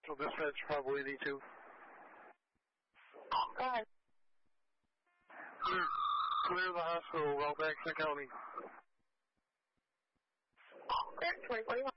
So dispatch probably need to. Go ahead. Clear the hospital, Wellback County. Clear, 2041.